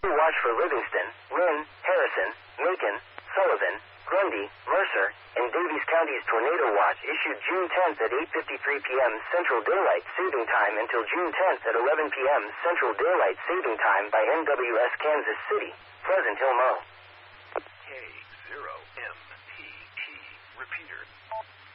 Watch for Livingston, Lynn, Harrison, Macon, Sullivan, Grundy, Mercer, and Davies Counties Tornado Watch issued June 10th at 8:53 p.m. Central Daylight Saving Time until June 10th at 11 p.m. Central Daylight Saving Time by NWS Kansas City, Pleasant Hill, Mo. K0MPT. Repeater.